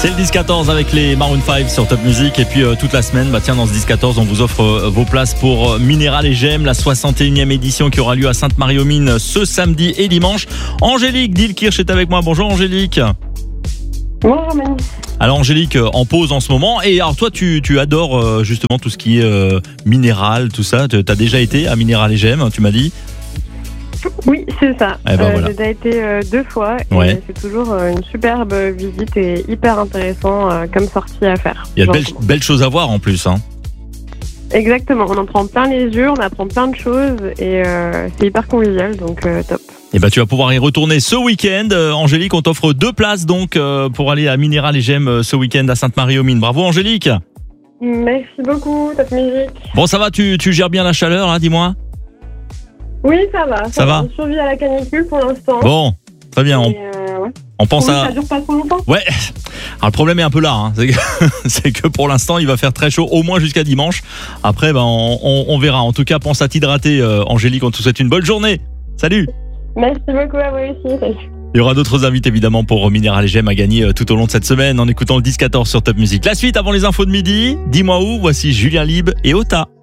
C'est le 10-14 avec les Maroon 5 sur Top Music. Et puis toute la semaine, dans ce 10-14, on vous offre vos places pour Minéral et J'aime, la 61e édition qui aura lieu à Sainte-Marie-aux-Mines ce samedi et dimanche. Angélique Dilkirch est avec moi. Bonjour Angélique. Bonjour Manu. Alors Angélique, en pause en ce moment. Et alors toi, tu adores justement tout ce qui est minéral, tout ça. Tu as déjà été à Minéral et J'aime, tu m'as dit? Oui, c'est ça. Voilà. J'ai déjà été 2 fois et Ouais. c'est toujours une superbe visite et hyper intéressant comme sortie à faire. Il y a de belles choses à voir en plus. Hein. Exactement, on en prend plein les yeux, on apprend plein de choses et c'est hyper convivial, donc top. Et tu vas pouvoir y retourner ce week-end. Angélique, on t'offre 2 places donc pour aller à Minéral et J'aime ce week-end à Sainte-Marie-aux-Mines. Bravo Angélique. Merci beaucoup, Top Music. Bon, ça va, tu gères bien la chaleur, hein, dis-moi? Oui, ça va. Ça va. On survit à la canicule pour l'instant. Bon, très bien. Ouais. On pense Oui, à... ça dure pas trop longtemps. Ouais, alors le problème est un peu là, hein. C'est que pour l'instant il va faire très chaud, au moins jusqu'à dimanche. Après on verra, en tout cas pense à t'hydrater Angélique, on te souhaite une bonne journée. Salut. Merci beaucoup à vous aussi. Salut. Il y aura d'autres invités évidemment pour Minéral et J'aime à gagner tout au long de cette semaine en écoutant le 10-14 sur Top Music. La suite avant les infos de midi, dis-moi où, voici Julien Lieb et Ota.